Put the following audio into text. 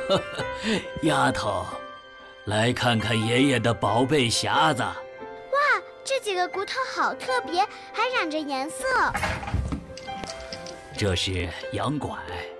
丫头，来看看爷爷的宝贝匣子。 哇，这几个骨头好特别，还染着颜色。 这是羊拐，